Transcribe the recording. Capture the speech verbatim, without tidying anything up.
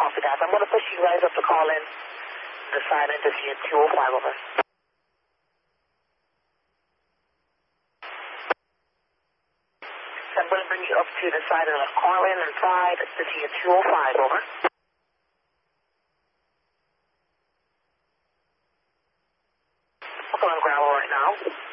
copy that. I'm going to push you guys up to call in the silent to see at two oh five, over. So I'm going to bring you up to the side of the call in and side to see at two oh five, over. We're going to ground right now.